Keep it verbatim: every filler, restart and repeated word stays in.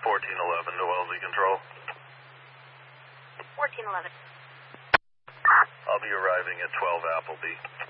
fourteen eleven to Wellesley Control. fourteen eleven. I'll be arriving at twelve Appleby.